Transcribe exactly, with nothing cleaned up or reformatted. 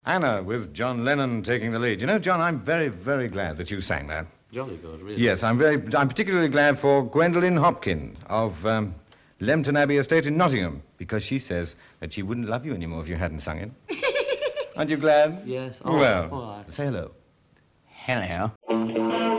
Anna with John Lennon taking the lead. You know, John, I'm very, very glad that you sang that. Jolly good, really. Yes, I'm very. I'm particularly glad for Gwendolen Hopkin of um, Lempton Abbey Estate in Nottingham, because she says that she wouldn't love you anymore if you hadn't sung it. Aren't you glad? Yes. Oh, well, all right. say hello. Hello.